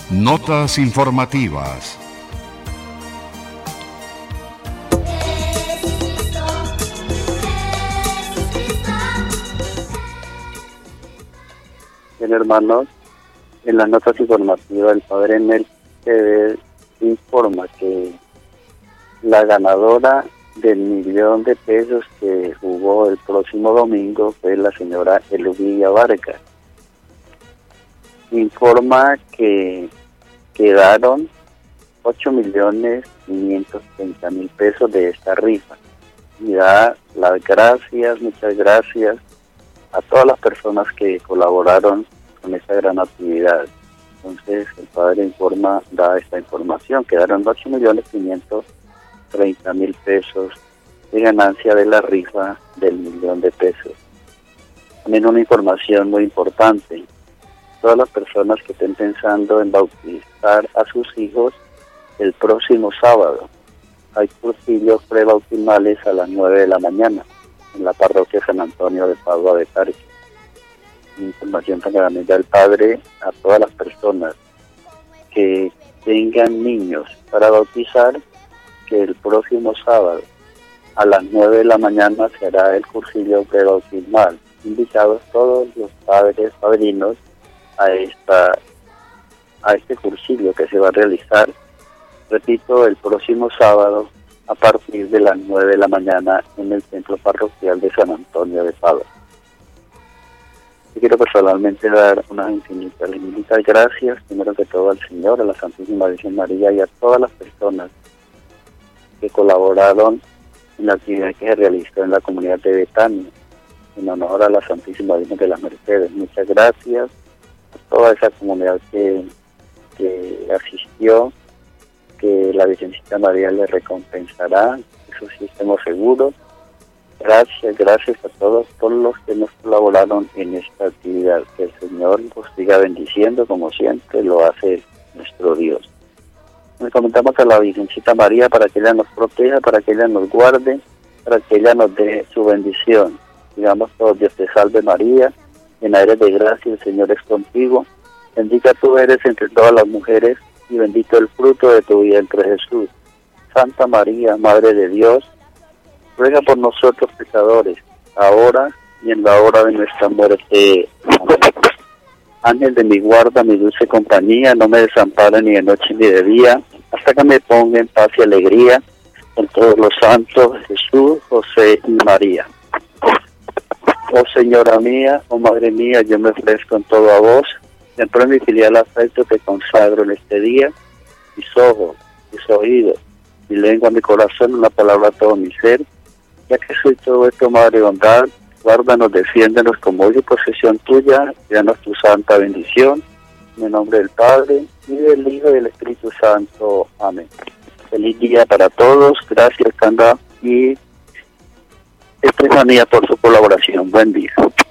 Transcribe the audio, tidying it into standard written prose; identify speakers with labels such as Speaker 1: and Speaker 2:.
Speaker 1: Notas informativas.
Speaker 2: Bien, hermanos, en las notas informativas el padre Melquiades informa que la ganadora del $1.000.000 que jugó el próximo domingo fue la señora Elugia Vargas. Informa que quedaron 8.530.000 pesos de esta rifa. Y da las gracias, muchas gracias a todas las personas que colaboraron con esta gran actividad. Entonces el padre da esta información: quedaron 8.530.000 pesos de ganancia de la rifa del $1.000.000. También una información muy importante: todas las personas que estén pensando en bautizar a sus hijos el próximo sábado, hay cursillos prebautismales a las 9 de la mañana en la parroquia San Antonio de Padua de Tarqui. Información también del padre a todas las personas que tengan niños para bautizar, que el próximo sábado a las 9 de la mañana se hará el cursillo prebautismal. Invitados todos los padres, padrinos a este cursillo que se va a realizar, repito, el próximo sábado a partir de las 9 de la mañana en el templo parroquial de San Antonio de Padua. Yo quiero personalmente dar unas infinitas gracias, primero que todo al Señor, a la Santísima Virgen María y a todas las personas que colaboraron en la actividad que se realizó en la comunidad de Betania, en honor a la Santísima Virgen de las Mercedes. Muchas gracias a toda esa comunidad que asistió, que la Virgencita María le recompensará, eso sí estemos seguros. Gracias a todos los que nos colaboraron en esta actividad. Que el Señor los siga bendiciendo como siempre lo hace nuestro Dios. Le comentamos a la Virgencita María para que ella nos proteja, para que ella nos guarde, para que ella nos dé su bendición. Digamos todos: Dios te salve María, llena eres de gracia, el Señor es contigo. Bendita tú eres entre todas las mujeres y bendito el fruto de tu vientre Jesús. Santa María, Madre de Dios, ruega por nosotros pecadores, ahora y en la hora de nuestra muerte. Amén. Ángel de mi guarda, mi dulce compañía, no me desampara ni de noche ni de día, hasta que me ponga en paz y alegría con todos los santos, Jesús, José y María. Oh Señora mía, oh Madre mía, yo me ofrezco en todo a vos, dentro de mi filial afecto te consagro en este día, mis ojos, mis oídos, mi lengua, mi corazón, una palabra a todo mi ser, ya que soy todo esto, Madre bondad, guárdanos, defiéndenos como hoy posesión tuya, y danos tu santa bendición, en el nombre del Padre, y del Hijo y del Espíritu Santo. Amén. Feliz día para todos, gracias Canda y Estefanía por su colaboración. Buen día.